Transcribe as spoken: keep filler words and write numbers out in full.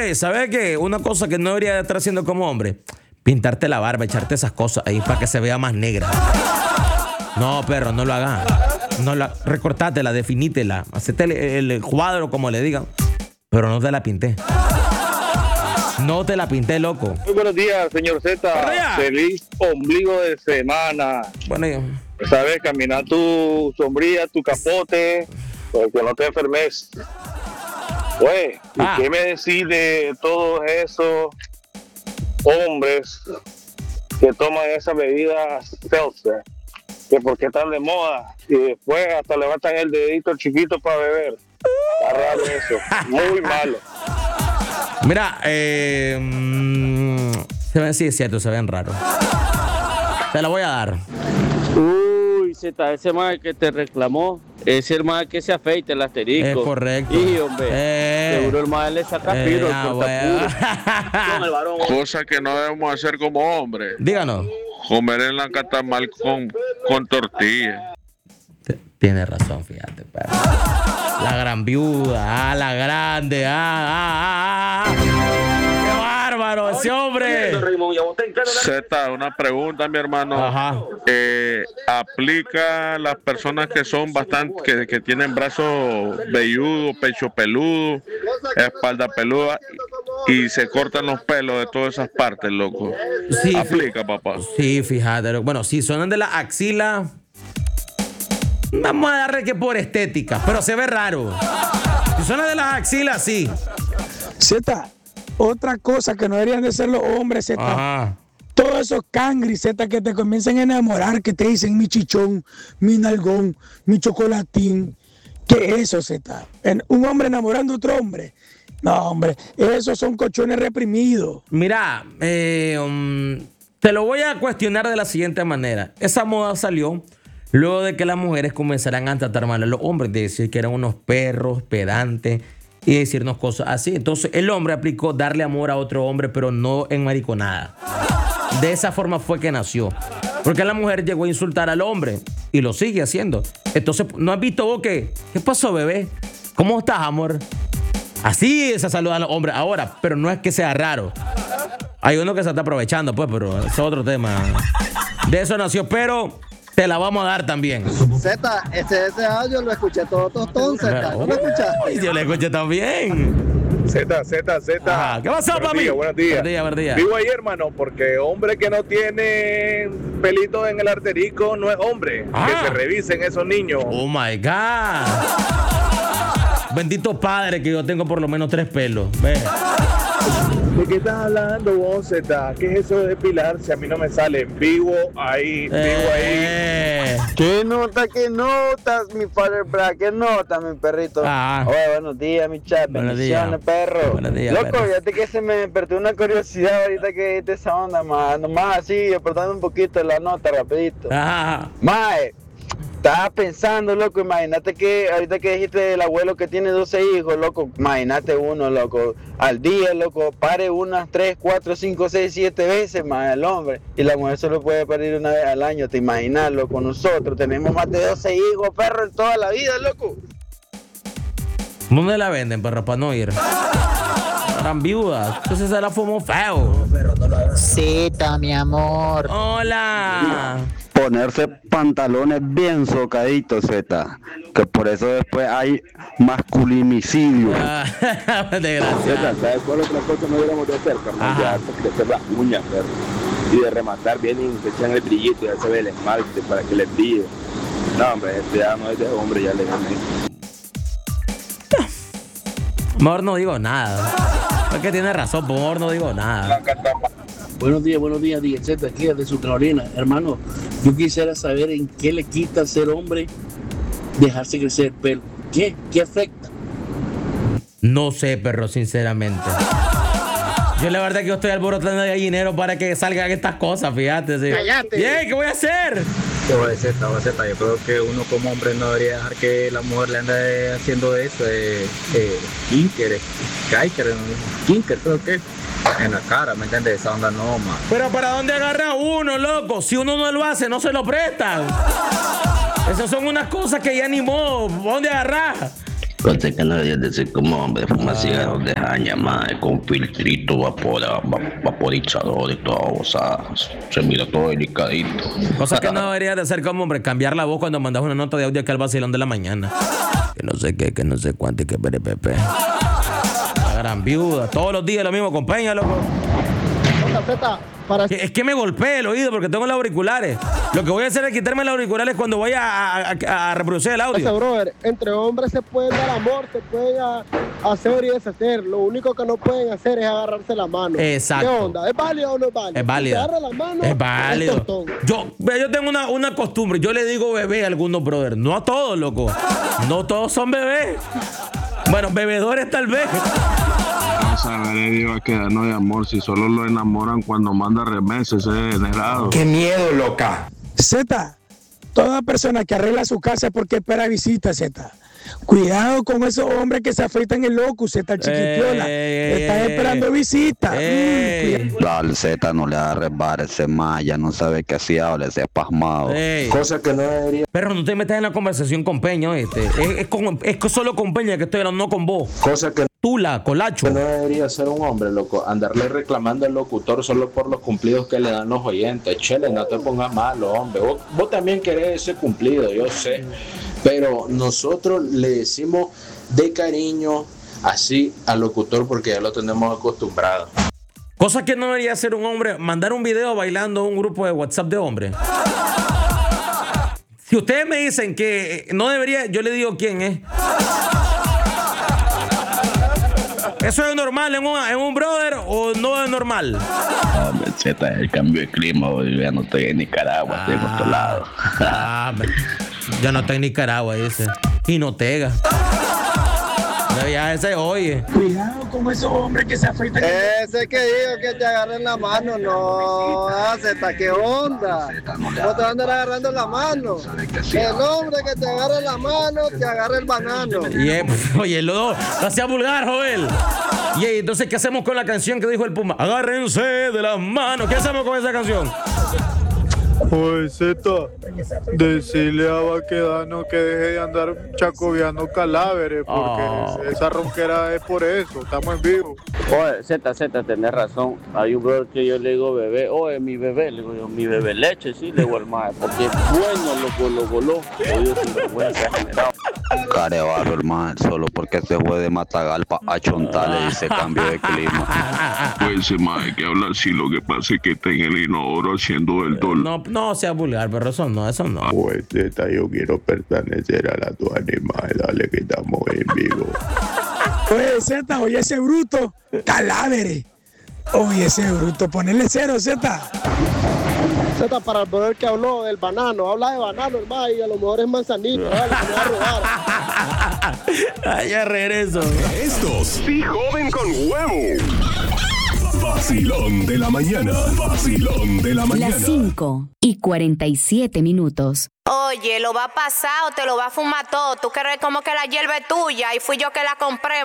Oye, ¿sabes qué? Una cosa que no debería estar haciendo como hombre, pintarte la barba, echarte esas cosas ahí para que se vea más negra. No, perro, no lo hagas. No la, recortátela, definítela, hacete el, el, el cuadro como le digan, pero no te la pinté. No te la pinté, loco. Muy buenos días, señor Z. Feliz ombligo de semana. Bueno, yo... Sabes, caminar tu sombrilla, tu capote, para que no te enfermes. Güey, ¿y ah. qué me decís de todos esos hombres que toman esas bebidas seltzer? Que por qué están de moda y después hasta levantan el dedito chiquito para beber. Está raro eso, muy malo. Mira, eh, mmm, se ven, sí es cierto, se ven raros. Te la voy a dar. Uy, Z, ese más que te reclamó, ese el más que se afeite el asterisco. Es correcto. Y hombre, eh, seguro el más le saca eh, piro, ah, el bueno. Con el varón. Cosa que no debemos hacer como hombres. Díganos. Comer en la catamal con, con tortilla. Tienes razón, fíjate, perro. La gran viuda, ah, la grande, ah, ah, ah, ah. ¡Qué bárbaro ese hombre! Z, una pregunta, mi hermano. Ajá. Eh, ¿Aplica a las personas que son bastante, que, que tienen brazos velludos, pecho peludo, espalda peluda y se cortan los pelos de todas esas partes, loco? Sí, ¿Aplica, papá? Sí, fíjate. Bueno, si son de la axila, vamos a darle que por estética, pero se ve raro. Si son de las axilas, sí. Z, otra cosa que no deberían de ser los hombres, Z. Ajá. Todos esos cangris, Z, que te comienzan a enamorar, que te dicen mi chichón, mi nalgón, mi chocolatín. ¿Qué es eso, Z? Un hombre enamorando a otro hombre. No, hombre, esos son cochones reprimidos. Mira, eh, um, te lo voy a cuestionar de la siguiente manera. Esa moda salió luego de que las mujeres comenzaran a tratar mal a los hombres, de decir que eran unos perros pedantes y decirnos cosas así. Entonces el hombre aplicó darle amor a otro hombre, pero no en mariconada. De esa forma fue que nació. Porque la mujer llegó a insultar al hombre y lo sigue haciendo. Entonces, ¿no has visto vos qué? ¿Qué pasó, bebé? ¿Cómo estás, amor? Así se saludan los hombres ahora, pero no es que sea raro. Hay uno que se está aprovechando, pues, pero es otro tema. De eso nació, pero te la vamos a dar también. Z, ese, ese audio lo escuché todo tostón, Z. ¿No lo escuchaste? Yo lo escuché también. Z, Z, Z. Ajá. ¿Qué pasó, buenos papi? Días, buenos días. Buenos días, buenos días. Vivo ahí, hermano, porque hombre que no tiene pelitos en el arterico no es hombre. Ah. Que se revisen esos niños. Oh, my God. Bendito padre que yo tengo por lo menos tres pelos. Ve. ¿De qué estás hablando vos, Z? ¿Qué es eso de depilarse? A mí no me sale. Vivo ahí, vivo eh. ahí. ¿Qué nota, qué notas, mi father bra? ¿Qué nota, mi perrito? Ah. Oye, buenos días, mi chat. Buenos Bendiciones, días. perro. Buenos días, Loco, perro. fíjate que se me despertó una curiosidad ahorita que dijiste esa onda, más. Nomás así, apartando un poquito de la nota, rapidito. Ajá. Mae, estaba pensando, loco, imagínate que ahorita que dijiste del abuelo que tiene doce hijos, loco, imagínate uno, loco, al día, loco, pare unas tres, cuatro, cinco, seis, siete veces más el hombre, y la mujer solo puede parir una vez al año, te imaginas, loco, nosotros tenemos más de doce hijos, perro, en toda la vida, loco. ¿Dónde la venden, perro, para no ir? Eran viudas. Entonces se la fumó feo. Zeta, mi amor. Hola. Ponerse pantalones bien socaditos, Z. Que por eso después hay masculinicidio. Desgracia. ¿Sabes cuál otra cosa no deberíamos de hacer, carnal? Ya crecer las uñas, perro. Y de rematar bien y que echan el brillito y ya se ve el esmalte para que les brille. No, hombre, este ya no es de hombre, ya le gané. Mejor no digo nada. Es que tiene razón, por favor no digo nada. Buenos días, buenos días, D J Z, aquí de su Carolina. Hermano, yo quisiera saber en qué le quita ser hombre dejarse crecer el pelo. ¿Qué? ¿Qué afecta? No sé, perro, sinceramente. Yo la verdad que yo estoy alborotando de gallinero para que salgan estas cosas, fíjate. ¿Sí? ¡Cállate! Bien, ¿qué voy a hacer? O Z, o Z, yo creo que uno como hombre no debería dejar que la mujer le ande haciendo eso, eh, eh, kinker, kaiker, kinker creo que en la cara, ¿me entiendes? Esa onda no, man. Pero ¿para dónde agarra uno, loco? Si uno no lo hace, no se lo prestan. Esas son unas cosas que ya ni modo. ¿Dónde agarrar? Cosa que no deberías decir como hombre, fuma cigarros de jaña, madre, con filtrito, vapora, va- vaporizador y todo, o sea, se mira todo delicadito. Cosas que no deberías de hacer como hombre, cambiar la voz cuando mandas una nota de audio aquí al vacilón de la mañana. Que no sé qué, que no sé cuánto y que perepepe. La gran viuda, todos los días lo mismo con Peña, loco. Para... Que- Es que me golpeé el oído porque tengo los auriculares. Lo que voy a hacer es quitarme los auriculares cuando vaya a, a- a reproducir el audio. Ese brother, entre hombres se pueden dar amor, se pueden a- hacer y deshacer. Lo único que no pueden hacer es agarrarse la mano. Exacto. ¿Qué onda? ¿Es válido o no es válido? Es válido. Si se agarra la mano, Es válido. tostón. Yo, ve, yo tengo una, una costumbre. Yo le digo bebé a algunos brothers. No a todos, loco. No todos son bebés. Bueno, bebedores tal vez. Vamos a ver, iba a quedarnos de amor si solo lo enamoran cuando manda remesas ese degenerado. ¡Qué miedo, loca! Z, toda persona que arregla su casa es porque espera visita, Z. Cuidado con esos hombres que se afeitan el locus, Z chiquitiola. Ey, Están ey, esperando visita. ey. Mm, cuidado. Dale, Z, no le agarres bar, ese maya, no sabe qué hacía, habla, ese pasmado. Ey. Cosa que no debería. Pero no te metas en la conversación con Peña, este. Es, es, con- es solo con Peña que estoy hablando, no con vos. Cosa que Tula, colacho. No debería ser un hombre, loco, andarle reclamando al locutor solo por los cumplidos que le dan los oyentes. Chele, no te pongas malo, hombre. Vos, vos también querés ese cumplido, yo sé. Pero nosotros le decimos de cariño así al locutor porque ya lo tenemos acostumbrado. Cosa que no debería hacer un hombre, mandar un video bailando a un grupo de WhatsApp de hombres. Si ustedes me dicen que no debería, yo le digo quién es. ¿Eso es normal en un, en un brother o no es normal? Hombre, Z, el cambio de clima, hoy ya no estoy en Nicaragua, estoy en otro lado. Ah, me- yo no estoy en Nicaragua, dice. Y no tega. Ya ese oye. Cuidado con esos hombres que se afeitan el locus. Ese que digo que te agarren la mano, no, ah, Zeta, ¿qué onda? No te van a andar agarrando la mano. El hombre que te agarre la mano, te agarra el banano. Y eh, oye, lo dos, no sea vulgar, Joel. Y eh, entonces, ¿qué hacemos con la canción que dijo el Puma? Agárrense de las manos. ¿Qué hacemos con esa canción? Pues Z, decirle a Baquedano que deje de andar chacobeando cadáveres, porque Oh. esa ronquera es por eso, estamos en vivo. Oye, Z, Z, tenés razón. Hay un brother que yo le digo bebé. Oye, mi bebé, le digo yo, mi bebé leche, sí, le digo al mae, porque es bueno, loco, lo voló. Oye, sin vergüenza generado. Carebarro, hermano, solo porque se fue de Matagalpa a Chontales y se cambió de clima. Pues ese mae que habla así, lo que pasa es que está en el inodoro haciendo el dol. No, no sea vulgar, pero eso no, eso no. Pues Z, yo quiero pertenecer a la tu animal, dale que estamos en vivo. Oye, Z, oye ese bruto, cadáveres. Oye, ese bruto, ponele cero, Z. Zeta, para el brother que habló del banano, habla de banano, hermano, y a lo mejor es manzanito, dale, que me va a robar. Ay, ya regreso. Estos sí joden con huevo. Vacilón de la mañana. Vacilón de la mañana. Las cinco y cuarenta y siete minutos. Oye, lo va a pasar o te lo va a fumar todo. Tú crees como que la hierba es tuya y fui yo que la compré.